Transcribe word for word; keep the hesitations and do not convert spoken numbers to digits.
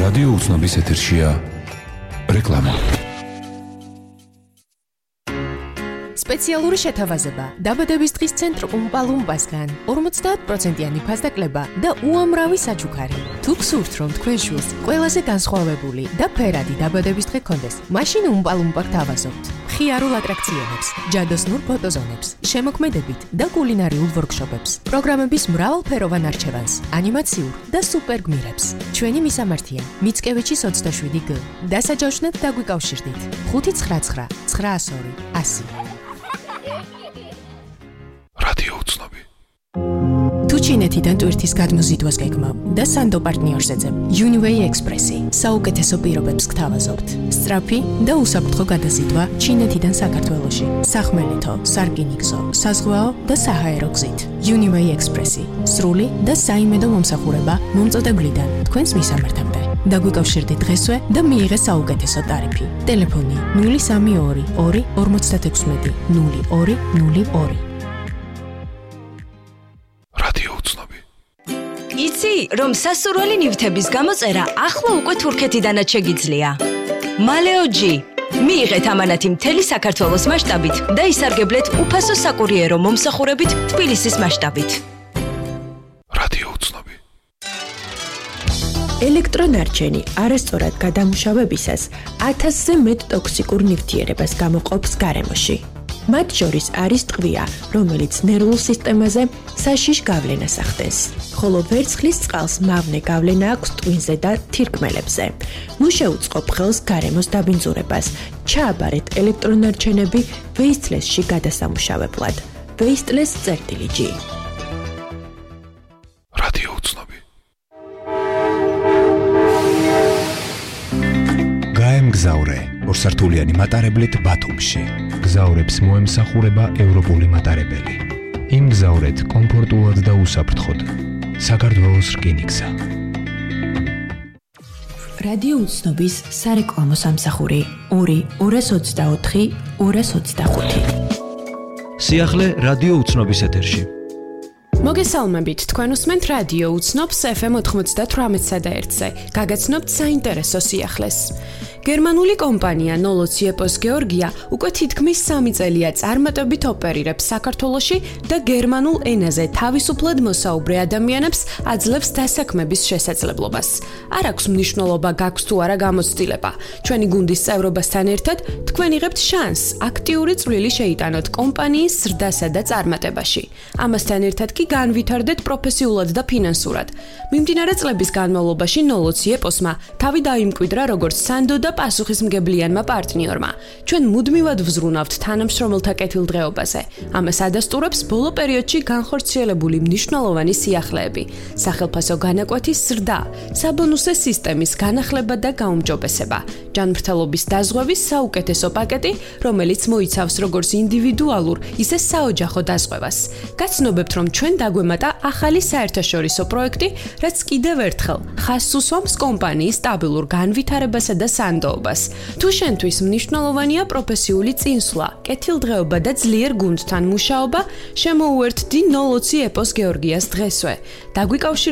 რადიო უცნობის ეთერშია რეკლამა. სპეციალური შეთავაზება დაბადების დღის ცენტრ უმპალუმპასგან ორმოცდაათ პროცენტიანი ფასდაკლება და უამრავი საჩუქარი. თუ გსურთ რომ თქვენ შვილს ყველაზე განსხვავებული და ფერადი დაბადების დღე გქონდეს, მაშინ უმპალუმპა გთავაზობთ. მხიარულ ატრაქციონებს, ჯადოსნურ ფოტოზონებს, შემოქმედებით და კულინარიულ ვორქშოპებს, პროგრამების მრავალფეროვან არჩევანს, ანიმაციურ და სუპერ გმირებს. ჩვენი მისამართია მიცკევიჩის ოცდაშვიდი გ. დასაჯავშნად დაგვიკავშირდით ხუთი ცხრა ცხრა ცხრა ნული ორი ასი. რადიო უცნობი. თუ ჩინეთიდან ტვირთის გადმოზიდვას გეგმავ და სანდო პარტნიორს ეძებ, Uniway Express-ი საუკეთესო პირობებს გთავაზობთ. სწრაფი და უსაფრთხო გადაზიდვა ჩინეთიდან საქართველოში, სახმელეთო, სარკინიგზო, საზღვაო და საჰაერო გზით. Uniway Express-ი სრული და საიმედო მომსახურება მომწოდებლიდან თქვენს მისამართამდე. დაგვიკავშირდით დღესვე და მიიღეთ საუკეთესო ტარიფი. ტელეფონი ნული სამი ორი ორი ორმოცდაექვსმეტი ნული ორი ნული ორი. იცი, რომ სასურველი ნივთების გამოწერა ახლა უკვე თურქეთიდანაც შეგიძლია. მალეოჯი. მიიღეთ ამანათი მთელი საქართველოს მასშტაბით და ისარგებლეთ უფასო საკურიერო მომსახურებით თბილისის მასშტაბით. რადიო უცნობი. ელექტრონარჩენი არასწორად გადამუშავებისას ათასზე მეტ ტოქსიკურ ნივთიერებას გამოყოფს გარემოში. მათ შორის არის ტყვია, რომელიც ნერვულ სისტემაზე საშიშ გავლენას ახდენს, ხოლო ვერცხლის წყალს მავნე გავლენა აქვს ტვინზე და თირკმელებზე. მუშეუწყობ ხელს გარემოს დაბინძურებას. ჩააბარეთ ელექტრონარჩენები ვეისტლესში გადასამუშავებლად. ვეისტლეს წერტილი ჯი. რადიო უცნობი. გაემგზავრე ორსართულიანი მატარებლით ბათუმში. გზავრებს მოემსახურება ევროპული მატარებელი. იმგზავრეთ კომფორტულად და უსაფრთხოდ. საქართველოს რკინიგზა. რადიო უცნობის სარეკლამო სამსახური ორი ორას ოცდაოთხი ორას ოცდახუთი. სიახლე რადიო უცნობის ეთერში. მოგესალმებით, თქვენ უსმენთ რადიო უცნობს ეფ ემ ოცდათვრამეტსა და ერთზე. გაგაცნობთ საინტერესო სიახლეს. გერმანული კომპანია ნოლოციეპოს გეორგია უკვე თითქმის სამი წელია წარმატებით ოპერირებს საქართველოში და გერმანულ ენაზე თავისუფლად მოსაუბრე ადამიანებს აძლევს დასაქმების შესაძლებლობას. არ აქვს მნიშვნელობა გაქვს თუ არა გამოცდილება. ჩვენი გუნდის წევრობასთან ერთად თქვენ იღებთ შანსს აქტიური წვლილი შეიტანოთ კომპანიის ზრდასა და წარმატებაში. ამასთან ერთად კი განვითარდეთ პროფესიულად და ფინანსურად. მიმდინარე წლების განმავლობაში ნოლოციეპოსმა თავი დაიმკვიდრა როგორც სანდო და პასუხისმგებლიანმა პარტნიორმა. ჩვენ მუდმივად ვზრუნავთ თანამშრომელთა კეთილდღეობაზე. ამას ადასტურებს ბოლო პერიოდში განხორციელებული მნიშვნელოვანი სიახლეები, სახელფასო განაკვეთის ზრდა, საბონუსე სისტემის განახლება და გაუმჯობესება, ჯანმრთელობის დაზღვევის საუკეთესო პაკეტი, რომელიც მოიცავს როგორც ინდივიდუალურ, ისე საოჯახო დაზღვევას. გაცნობებთ, რომ ჩვენ დაგვემატა ახალი საერთაშორისო პროექტი, რაც კიდევ ერთხელ ხაზს უსვამს კომპანიის სტაბილურ განვითარებასა და სანდოობას. თუ შენთვის მნიშვნელოვანია პროფესიული წინსვლა, კეთილდღეობა და ძლიერ გუნდთან მუშაობა, შემოუერთდი ნოლოციეპოს გეორგიას დღესვე. დაგვიკავშირდით